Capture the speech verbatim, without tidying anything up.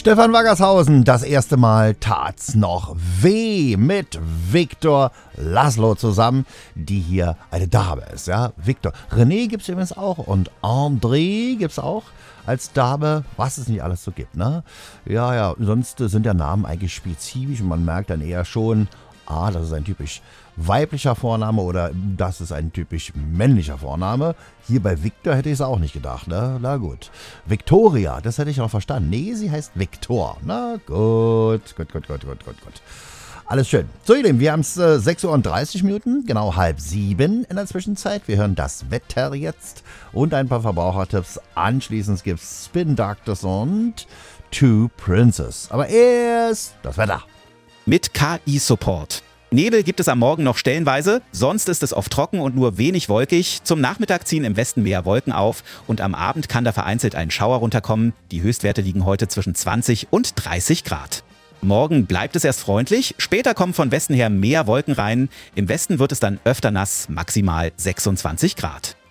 Stefan Waggershausen, das erste Mal tat's noch weh mit Viktor Laszlo zusammen, die hier eine Dame ist, ja. Viktor. René gibt's übrigens auch und André gibt's auch als Dame, was es nicht alles so gibt, ne? Ja, ja, sonst sind ja Namen eigentlich spezifisch und man merkt dann eher schon, ah, das ist ein typisch weiblicher Vorname oder das ist ein typisch männlicher Vorname. Hier bei Viktor hätte ich es auch nicht gedacht, ne? Na gut. Victoria, das hätte ich noch verstanden. Nee, sie heißt Viktor. Na gut, gut, gut, gut, gut, gut, gut. Alles schön. So, ihr Lieben, wir haben es äh, sechs Uhr und dreißig Minuten, genau halb sieben in der Zwischenzeit. Wir hören das Wetter jetzt und ein paar Verbrauchertipps. Anschließend gibt es Spin Doctors und Two Princes. Aber erst das Wetter. Mit K I-Support. Nebel gibt es am Morgen noch stellenweise, sonst ist es oft trocken und nur wenig wolkig. Zum Nachmittag ziehen im Westen mehr Wolken auf und am Abend kann da vereinzelt ein Schauer runterkommen. Die Höchstwerte liegen heute zwischen zwanzig und dreißig Grad. Morgen bleibt es erst freundlich, später kommen von Westen her mehr Wolken rein. Im Westen wird es dann öfter nass, maximal sechsundzwanzig Grad.